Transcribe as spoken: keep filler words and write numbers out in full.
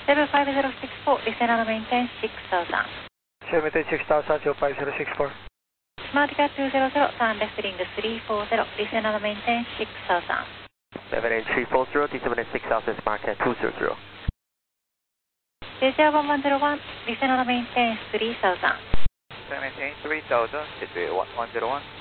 セブンファイブゼロシックスフォー、Listen and maintain six thousand。 セブンsix thousand, zero five zero six four。 Smart Cat two hundred, turn left ring three four zero, Listen and maintain six thousand。 seven eight three four zero, D seven six thousand, Smart Cat two hundred。 デジャーone one zero one, Listen and maintain three thousand。 maintain three thousand, Gateway one one zero one。